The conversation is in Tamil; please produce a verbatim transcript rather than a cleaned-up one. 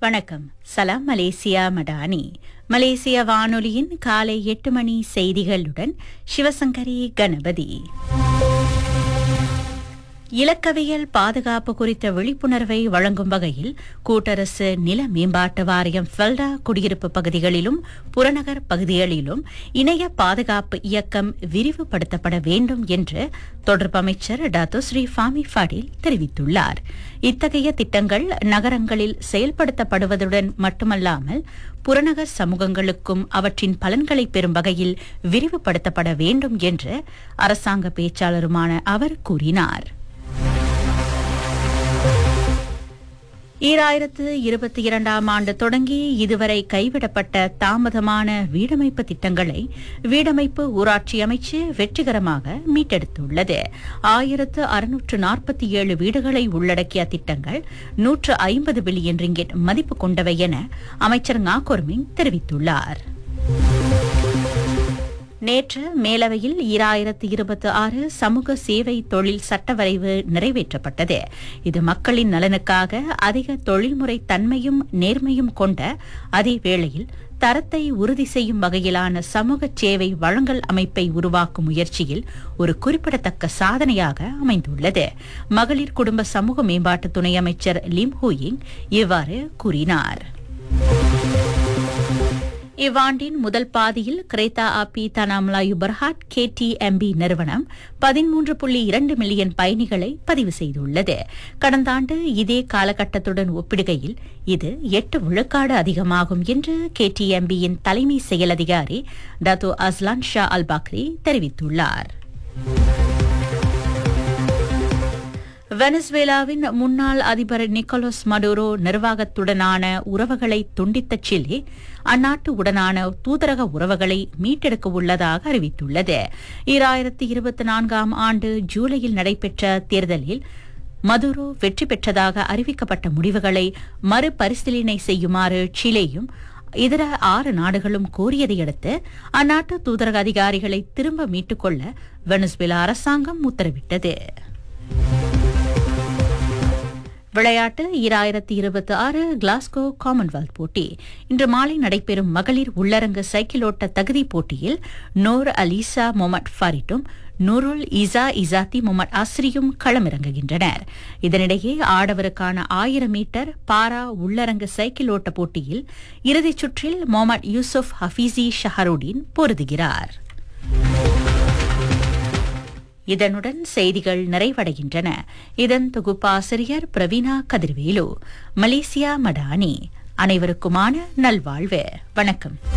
வணக்கம். சலாம் மலேசியா மடானி. மலேசிய வானொலியின் காலை எட்டு மணி செய்திகளுடன் சிவசங்கரி கணபதி. இலக்கவியல் பாதுகாப்பு குறித்த விழிப்புணர்வை வழங்கும் வகையில் கூட்டரசு நில மேம்பாட்டு வாரியம் ஃபெல்டா குடியிருப்பு பகுதிகளிலும் புறநகர் பகுதிகளிலும் இணைய பாதுகாப்பு இயக்கம் விரிவுபடுத்தப்பட வேண்டும் என்று தொடர்பு அமைச்சர் டாத்தோ ஸ்ரீ ஃபாமி ஃபடில் தெரிவித்துள்ளார். இத்தகைய திட்டங்கள் நகரங்களில் செயல்படுத்தப்படுவதுடன் மட்டுமல்லாமல் புறநகர் சமூகங்களுக்கும் அவற்றின் பலன்களை பெறும் வகையில் விரிவுபடுத்தப்பட வேண்டும் என்று அரசாங்க பேச்சாளருமான அவர் கூறினார். ஈராயிரத்து இருபத்தி இரண்டாம் ஆண்டு தொடங்கி இதுவரை கைவிடப்பட்ட தாமதமான வீடமைப்பு திட்டங்களை வீடமைப்பு ஊராட்சி அமைச்சு வெற்றிகரமாக மீட்டெடுத்துள்ளது. ஆயிரத்து அறுநூற்று நாற்பத்தி ஏழு வீடுகளை உள்ளடக்கிய திட்டங்கள் நூற்று ஐம்பது பில்லியன் ரிங்கெட் மதிப்பு கொண்டவை என அமைச்சர் ngakorming தெரிவித்துள்ளார். நேற்று மேலவையில் ஈராயிரத்து இருபத்தி ஆறு சமூக சேவை தொழில் சட்ட வரைவு நிறைவேற்றப்பட்டது. இது மக்களின் நலனுக்காக அதிக தொழில்முறை தன்மையும் நேர்மையும் கொண்ட அதே வேளையில் தரத்தை உறுதி செய்யும் வகையிலான சமூக சேவை வழங்கல் அமைப்பை உருவாக்கும் முயற்சியில் ஒரு குறிப்பிடத்தக்க சாதனையாக அமைந்துள்ளது. மகளிர் குடும்ப சமூக மேம்பாட்டு துணை அமைச்சர் லிம் ஹூயிங் இவ்வாறு கூறினார். இவ்வாண்டின் முதல் பாதியில் கிரேத்தா ஆபி தனா Melayu Berhad K D M B நிறுவனம் பதிமூன்று புள்ளி இரண்டு மில்லியன் பயணிகளை பதிவு செய்துள்ளது. கடந்த ஆண்டு இதே காலகட்டத்துடன் ஒப்பிடுகையில் இது எட்டு விழுக்காடு அதிகமாகும் என்று கே டி எம் பியின் தலைமை செயல் அதிகாரி டாத்தோ அஸ்லான் ஷா அல் பக்ரி தெரிவித்துள்ளார். வெனிசுவேலாவின் முன்னாள் அதிபர் நிக்கோலஸ் மடூரோ நிர்வாகத்துடனான உறவுகளை துண்டித்த சிலி அந்நாட்டு உடனான தூதரக உறவுகளை மீட்டெடுக்க உள்ளதாக அறிவித்துள்ளது. ஈராயிரத்தி இருபத்தி நான்காம் ஆண்டு ஜூலையில் நடைபெற்ற தேர்தலில் மதுரோ வெற்றி பெற்றதாக அறிவிக்கப்பட்ட முடிவுகளை மறுபரிசீலனை செய்யுமாறு சிலேயும் இதர ஆறு நாடுகளும் கோரியதையடுத்து அந்நாட்டு தூதரக அதிகாரிகளை திரும்ப மீட்டுக்கொள்ள வெனிசுவேலா அரசாங்கம் உத்தரவிட்டது. விளையாட்டு ஈராயிரத்தி இருபத்தி ஆறு கிளாஸ்கோ காமன்வெல்த் போட்டி இன்று மாலை நடைபெறும் மகளிர் உள்ளரங்கு சைக்கிளோட்ட தகுதி போட்டியில் நோர் அலிசா மொமட் ஃபாரிட்டும் நூருல் இசா இசாத்தி முகமது அஸ்ரியும் களமிறங்குகின்றனர். இதனிடையே ஆடவருக்கான ஆயிரம் மீட்டர் பாரா உள்ளரங்கு சைக்கிள் ஓட்ட போட்டியில் இறுதிச் சுற்றில் முகமது யூசுப் ஹபீசி ஷஹருடீன் பொருதுகிறார். இதனுடன் செய்திகள் நிறைவடைகின்றன. இதன் தொகுப்பாசிரியர் பிரவீணா கதிர்வேலு. மலேசியா மடானி. அனைவருக்குமான நல்வாழ்வு. வணக்கம்.